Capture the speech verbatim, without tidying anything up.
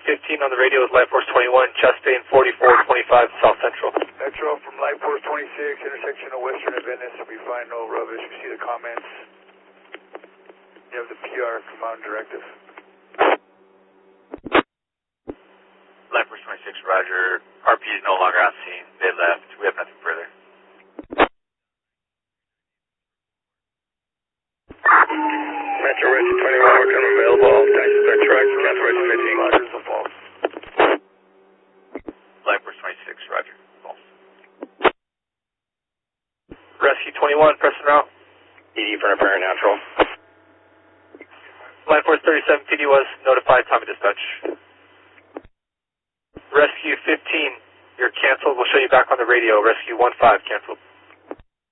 fifteen on the radio with Light Force twenty-one, Chastain forty-four twenty-five South Central. Metro from Light Force twenty-six, intersection of Western and Venice, will be fine, no rubbish. We see the comments. You have the P R command directive. Light Force twenty-six, roger. R P is no longer on scene. They left. We have nothing further. Metro Reggie twenty-one, we're coming available. Taxi third truck, cancel Reggie fifteen. Roger, the false. Light Force twenty-six, roger. False. Rescue twenty-one, pressing route. E D for apparent natural. Light Force thirty-seven P D was notified, Tommy dispatch. Rescue fifteen, you're canceled. We'll show you back on the radio. Rescue one five, canceled.